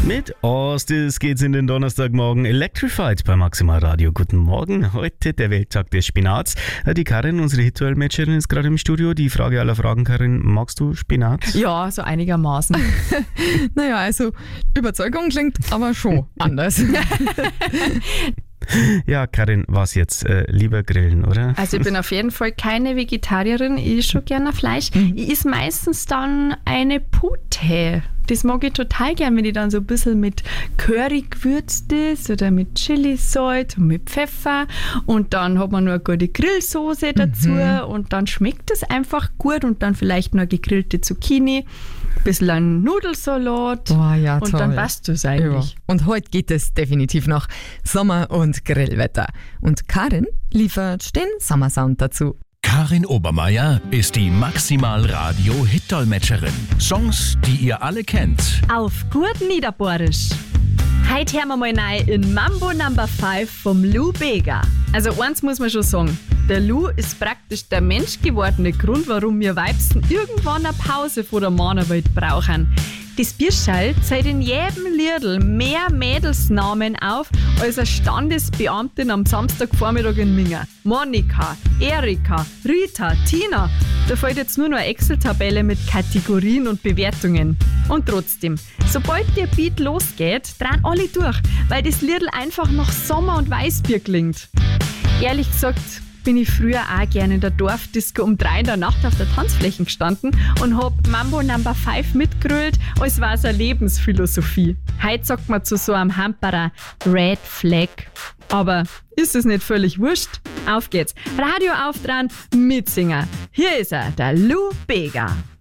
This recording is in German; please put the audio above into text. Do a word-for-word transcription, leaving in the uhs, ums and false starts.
Mit Ostis geht's in den Donnerstagmorgen Electrified bei Maximal Radio. Guten Morgen, heute der Welttag des Spinats. Die Karin, unsere Hit-Matcherin, ist gerade im Studio. Die Frage aller Fragen, Karin, magst du Spinat? Ja, so einigermaßen. Naja, also Überzeugung klingt aber schon anders. Ja, Karin, was jetzt? Äh, lieber grillen, oder? Also ich bin auf jeden Fall keine Vegetarierin, ich esse schon gerne Fleisch. Mhm. Ich esse meistens dann eine Pute. Das mag ich total gern, wenn die dann so ein bisschen mit Curry gewürzt ist oder mit Chili-Salz und mit Pfeffer und dann hat man noch eine gute Grillsoße dazu Mhm. und dann schmeckt es einfach gut und dann vielleicht noch gegrillte Zucchini, ein bisschen ein Nudelsalat Boah, ja, und toll. dann passt es eigentlich. Ja. Und heute geht es definitiv noch Sommer- und Grillwetter. Und Karin liefert den Sommersound dazu. Karin Obermeier ist die Maximal-Radio-Hit-Dolmetscherin. Songs, die ihr alle kennt. Auf gut Niederbohrisch. Heute hören wir mal rein in Mambo Number fünf vom Lou Bega. Also eins muss man schon sagen, der Lou ist praktisch der menschgewordene Grund, warum wir Weibsen irgendwann eine Pause vor der Männerwelt brauchen. Das Bierschall zählt in jedem Liedl mehr Mädelsnamen auf als eine Standesbeamtin am Samstagvormittag in Minga. Monika, Erika, Rita, Tina. Da fällt jetzt nur noch eine Excel-Tabelle mit Kategorien und Bewertungen. Und trotzdem, sobald der Beat losgeht, drehen alle durch, weil das Liedl einfach nach Sommer und Weißbier klingt. Ehrlich gesagt bin ich früher auch gerne in der Dorfdisco um drei in der Nacht auf der Tanzfläche gestanden und hab Mambo Number fünf mitgerüllt, als war es eine Lebensphilosophie. Heute sagt man zu so einem Hamperer Red Flag. Aber ist es nicht völlig wurscht? Auf geht's. Radio aufdrehen, mitsingen. Hier ist er, der Lou Bega.